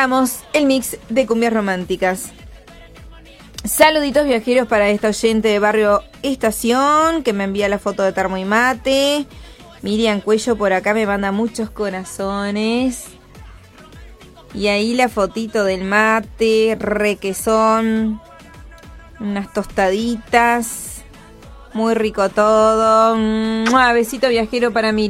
El mix de cumbias románticas. Saluditos viajeros para esta oyente de Barrio Estación que me envía la foto de termo y mate. Miriam Cuello por acá me manda muchos corazones. Y ahí la fotito del mate, requesón, unas tostaditas, muy rico todo. Besito viajero para Miriam.